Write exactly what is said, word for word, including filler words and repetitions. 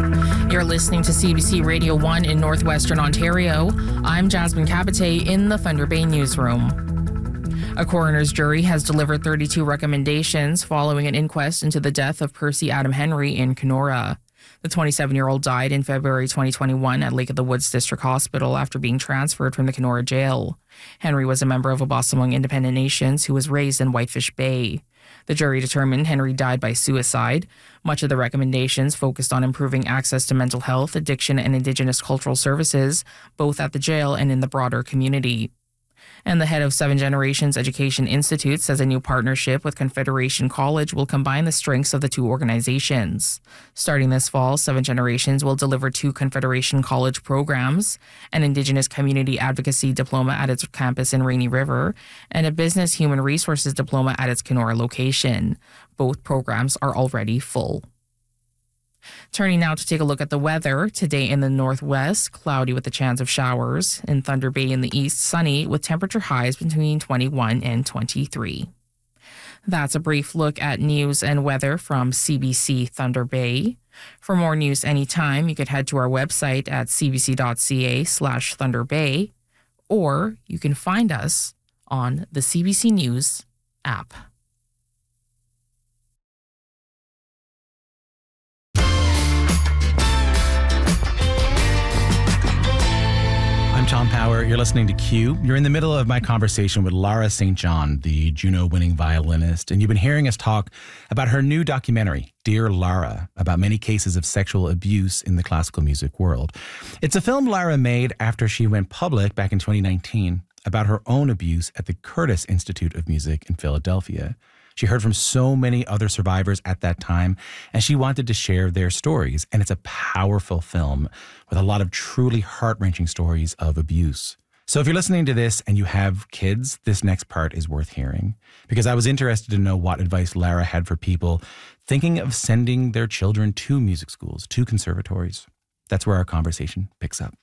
You're listening to C B C Radio one in Northwestern Ontario. I'm Jasmine Capite in the Thunder Bay newsroom. A coroner's jury has delivered thirty-two recommendations following an inquest into the death of Percy Adam Henry in Kenora. The twenty-seven-year-old died in February twenty twenty-one at Lake of the Woods District Hospital after being transferred from the Kenora jail. Henry was a member of Obasamong Independent Nations who was raised in Whitefish Bay. The jury determined Henry died by suicide. Much of the recommendations focused on improving access to mental health, addiction, and Indigenous cultural services, both at the jail and in the broader community. And the head of Seven Generations Education Institute says a new partnership with Confederation College will combine the strengths of the two organizations. Starting this fall, Seven Generations will deliver two Confederation College programs, an Indigenous Community Advocacy Diploma at its campus in Rainy River, and a Business Human Resources Diploma at its Kenora location. Both programs are already full. Turning now to take a look at the weather. Today in the northwest, cloudy with a chance of showers. In Thunder Bay in the east, sunny with temperature highs between twenty-one and twenty-three. That's a brief look at news and weather from C B C Thunder Bay. For more news anytime, you could head to our website at cbc.ca slash Thunder Bay, or you can find us on the C B C News app. I'm Tom Power. You're listening to Q. You're in the middle of my conversation with Lara Saint John, the Juno-winning violinist, and you've been hearing us talk about her new documentary, Dear Lara, about many cases of sexual abuse in the classical music world. It's a film Lara made after she went public back in twenty nineteen about her own abuse at the Curtis Institute of Music in Philadelphia. She heard from so many other survivors at that time, and she wanted to share their stories. And it's a powerful film with a lot of truly heart-wrenching stories of abuse. So if you're listening to this and you have kids, this next part is worth hearing, because I was interested to know what advice Lara had for people thinking of sending their children to music schools, to conservatories. That's where our conversation picks up.